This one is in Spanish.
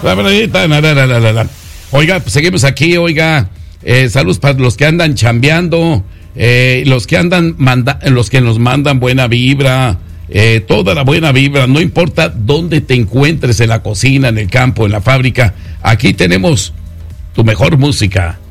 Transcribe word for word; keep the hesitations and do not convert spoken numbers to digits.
Oiga, pues seguimos aquí, oiga. Eh, saludos para los que andan chambeando, eh, los que andan manda, los que nos mandan buena vibra, eh, toda la buena vibra, no importa dónde te encuentres, en la cocina, en el campo, en la fábrica, aquí tenemos tu mejor música.